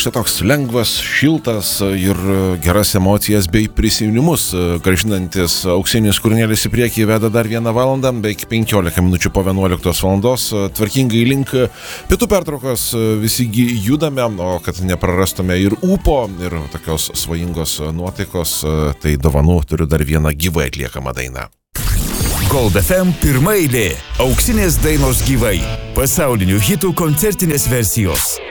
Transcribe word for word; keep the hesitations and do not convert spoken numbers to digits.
štai toks lengvas, šiltas ir geras emocijas bei prisiminimus grąžinantis auksinis kūrinėlis į priekį veda dar vieną valandą, beveik penkiolika minučių po vienuoliktos valandos. Tvarkingai link pietų pertraukos visi judame, o kad neprarastume ir ūpo, ir tokios svajingos nuotaikos, tai dovanų turiu dar vieną gyvai atliekamą dainą. Gold F M pirma eilė. Auksinės dainos gyvai. Pasaulinių hitų koncertinės versijos.